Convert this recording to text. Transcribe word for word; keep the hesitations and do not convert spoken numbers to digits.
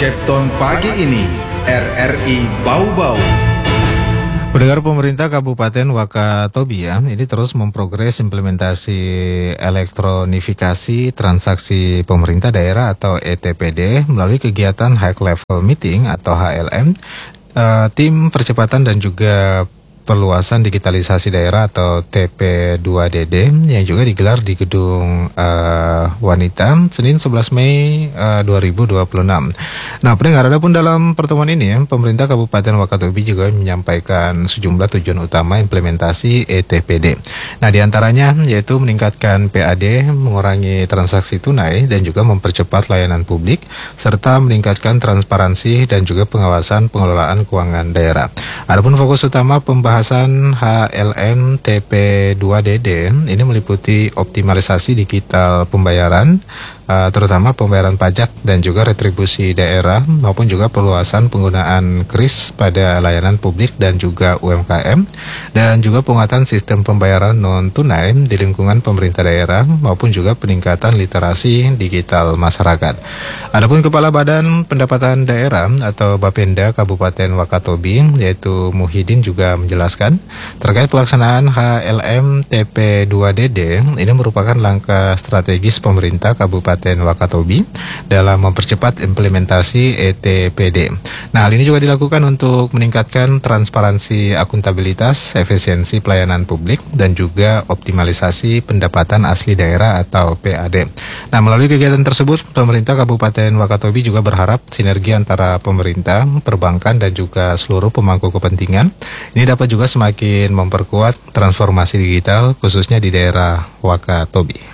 Kepton pagi ini, R R I Bau-Bau. Pendengar, pemerintah Kabupaten Wakatobi ya, ini terus memprogres implementasi elektronifikasi transaksi pemerintah daerah atau E T P D melalui kegiatan High Level Meeting atau H L M, uh, tim percepatan dan juga perluasan digitalisasi daerah atau T P dua D D yang juga digelar di Gedung uh, Wanita Senin sebelas Mei uh, dua ribu dua puluh enam. Nah, pendengar, adapun dalam pertemuan ini ya, pemerintah Kabupaten Wakatobi juga menyampaikan sejumlah tujuan utama implementasi E T P D. Nah, diantaranya yaitu meningkatkan P A D, mengurangi transaksi tunai dan juga mempercepat layanan publik serta meningkatkan transparansi dan juga pengawasan pengelolaan keuangan daerah. Adapun fokus utama pembahasan Pembahasan H L M T P dua D D ini meliputi optimalisasi digital pembayaran, uh, terutama pembayaran pajak dan juga retribusi daerah, maupun juga perluasan penggunaan kris pada layanan publik dan juga U M K M, dan juga penguatan sistem pembayaran non-tunai di lingkungan pemerintah daerah, maupun juga peningkatan literasi digital masyarakat. Adapun Kepala Badan Pendapatan Daerah atau Bapenda Kabupaten Wakatobi, yaitu Muhyiddin, juga menjelaskan terkait pelaksanaan H L M T P dua D D ini merupakan langkah strategis pemerintah Kabupaten Wakatobi dalam mempercepat implementasi E T P D. Nah, hal ini juga dilakukan untuk meningkatkan transparansi, akuntabilitas, efisiensi pelayanan publik dan juga optimalisasi pendapatan asli daerah atau P A D. Nah, melalui kegiatan tersebut, pemerintah Kabupaten Wakatobi juga berharap sinergi antara pemerintah, perbankan dan juga seluruh pemangku kepentingan ini dapat juga semakin memperkuat transformasi digital khususnya di daerah Wakatobi.